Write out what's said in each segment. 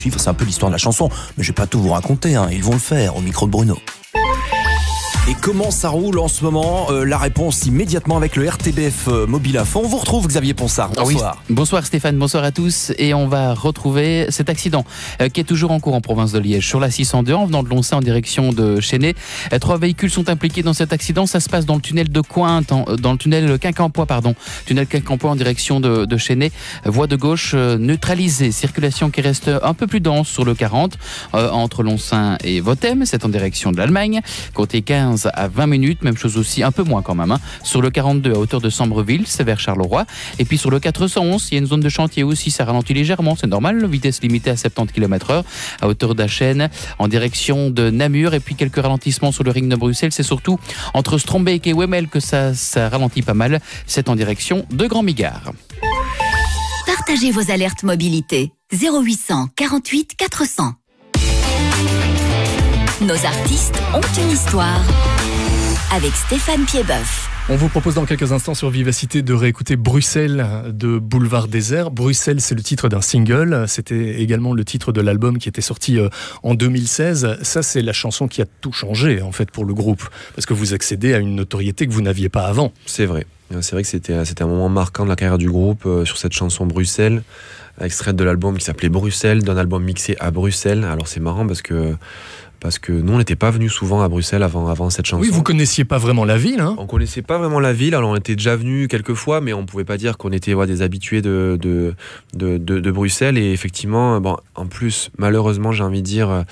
C'est un peu l'histoire de la chanson, mais je vais pas tout vous raconter, hein. Ils vont le faire au micro de Bruno. Et comment ça roule en ce moment? La réponse immédiatement avec le RTBF Mobile à fond. On vous retrouve Xavier Ponsard. Bonsoir. Oui. Bonsoir Stéphane, bonsoir à tous. Et on va retrouver cet accident qui est toujours en cours en province de Liège. Sur la 602 en venant de Loncin en direction de Chénet. 3 véhicules sont impliqués dans cet accident. Ça se passe dans le tunnel de Cointe, dans le tunnel Quincampoix, tunnel Quincampoix en direction de Chénet. Voie de gauche neutralisée. Circulation qui reste un peu plus dense sur le 40 entre Loncin et Votem. C'est en direction de l'Allemagne. Côté 15 à 20 minutes, même chose aussi, un peu moins quand même, hein. Sur le 42 à hauteur de Sambreville, c'est vers Charleroi. Et puis sur le 411, il y a une zone de chantier aussi, ça ralentit légèrement, c'est normal, vitesse limitée à 70 km/h à hauteur d'Achen en direction de Namur. Et puis quelques ralentissements sur le ring de Bruxelles, c'est surtout entre Strombeek et Wemmel que ça ralentit pas mal, c'est en direction de Grand Migard. Partagez vos alertes mobilité 0800 48 400. Nos artistes ont une histoire avec Stéphane Piedboeuf. On vous propose dans quelques instants sur Vivacité de réécouter Bruxelles de Boulevard Désert. Bruxelles, c'est le titre d'un single. C'était également le titre de l'album qui était sorti en 2016. Ça, c'est la chanson qui a tout changé en fait pour le groupe. Parce que vous accédez à une notoriété que vous n'aviez pas avant. C'est vrai. C'est vrai que c'était un moment marquant de la carrière du groupe sur cette chanson Bruxelles, extraite de l'album qui s'appelait Bruxelles, d'un album mixé à Bruxelles. Alors c'est marrant parce que nous, on n'était pas venus souvent à Bruxelles avant cette chanson. Oui, vous connaissiez pas vraiment la ville, hein? On connaissait pas vraiment la ville, alors on était déjà venus quelques fois, mais on pouvait pas dire qu'on était des habitués de Bruxelles. Et effectivement, en plus, malheureusement, j'ai envie de dire,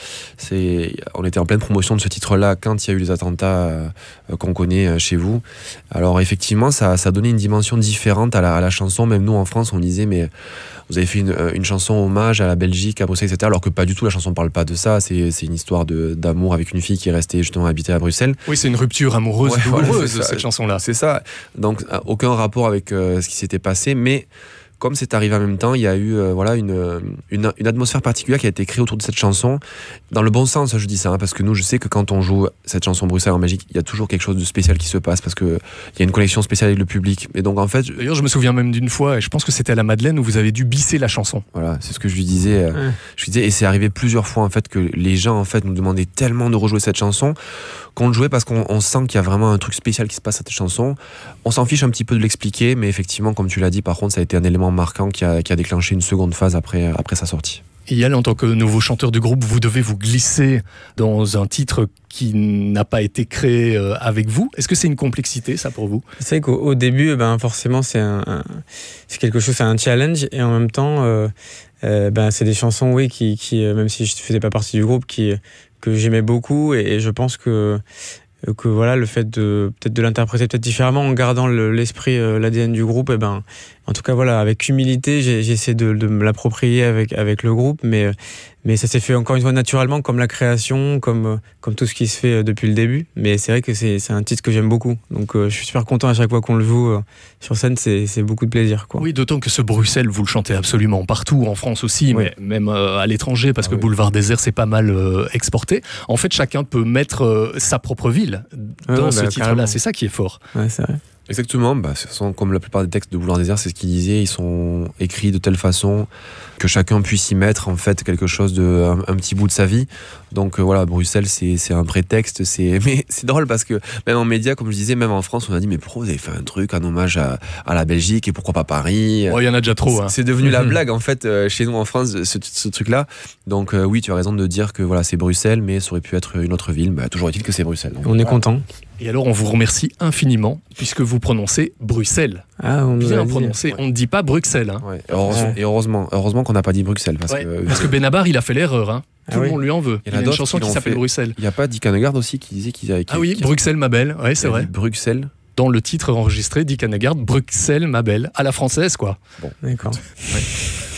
on était en pleine promotion de ce titre-là quand il y a eu les attentats qu'on connaît chez vous. Alors effectivement, ça donnait une dimension différente à la chanson. Même nous, en France, on disait, mais vous avez fait une chanson hommage à la Belgique, à Bruxelles, etc. Alors que pas du tout, la chanson ne parle pas de ça. C'est une histoire d'amour avec une fille qui est restée justement habitée à Bruxelles. Oui, c'est une rupture amoureuse douloureuse, cette chanson-là. C'est ça. Donc, aucun rapport avec ce qui s'était passé, mais comme c'est arrivé en même temps, il y a eu une atmosphère particulière qui a été créée autour de cette chanson. Dans le bon sens, je dis ça, parce que nous, je sais que quand on joue cette chanson Bruxelles en Belgique, il y a toujours quelque chose de spécial qui se passe, parce qu'il y a une connexion spéciale avec le public. Et donc, en fait, d'ailleurs, je me souviens même d'une fois, et je pense que c'était à la Madeleine, où vous avez dû bisser la chanson. Voilà, c'est ce que je lui disais. Et c'est arrivé plusieurs fois, en fait, que les gens, en fait, nous demandaient tellement de rejouer cette chanson qu'on le jouait parce qu'on sent qu'il y a vraiment un truc spécial qui se passe à cette chanson. On s'en fiche un petit peu de l'expliquer, mais effectivement, comme tu l'as dit, par contre, ça a été un élément marquant qui a déclenché une seconde phase après sa sortie. Et Yann, en tant que nouveau chanteur du groupe, vous devez vous glisser dans un titre qui n'a pas été créé avec vous. Est-ce que c'est une complexité, ça, pour vous? C'est vrai qu'au début, forcément, c'est quelque chose, c'est un challenge, et en même temps, c'est des chansons, oui, qui même si je ne faisais pas partie du groupe, que j'aimais beaucoup, et je pense que voilà, le fait peut-être de l'interpréter peut-être différemment en gardant l'esprit, l'ADN du groupe, en tout cas voilà, avec humilité, j'essaie de me l'approprier avec le groupe, mais ça s'est fait encore une fois naturellement, comme la création, comme tout ce qui se fait depuis le début. Mais c'est vrai que c'est un titre que j'aime beaucoup, donc je suis super content à chaque fois qu'on le joue sur scène, c'est beaucoup de plaisir, quoi. Oui, d'autant que ce Bruxelles, vous le chantez absolument partout, en France aussi, oui, mais même à l'étranger, parce que Boulevard Désert, c'est pas mal exporté. En fait, chacun peut mettre sa propre ville dans ce titre-là, carrément. C'est ça qui est fort. Ouais, c'est vrai. Exactement, comme la plupart des textes de Boulevard Désert, c'est ce qu'ils disaient, ils sont écrits de telle façon que chacun puisse y mettre en fait quelque chose un petit bout de sa vie. Donc voilà, Bruxelles, c'est un prétexte, mais c'est drôle parce que même en médias, comme je disais, même en France, on a dit mais pourquoi vous avez fait un truc en hommage à la Belgique et pourquoi pas Paris? Il y en a déjà trop. C'est devenu la blague en fait chez nous en France, ce truc-là. Donc oui, tu as raison de dire que voilà, c'est Bruxelles, mais ça aurait pu être une autre ville. Toujours est-il que c'est Bruxelles. Donc, on est content. Et alors, on vous remercie infiniment, puisque vous prononcez Bruxelles. On bien prononcé. On ne dit pas Bruxelles. Hein. Ouais. Et heureusement qu'on n'a pas dit Bruxelles. Parce que Benabar, il a fait l'erreur. Hein. Tout le monde lui en veut. Il y a une chanson qui s'appelle Bruxelles. Il n'y a pas Dick Hanegard aussi qui disait qu'ils avaient... Bruxelles, ma belle. Ouais, c'est vrai. Bruxelles. Dans le titre enregistré, Dick Hanegard, Bruxelles, ma belle. À la française, quoi. Bon, d'accord. Ouais.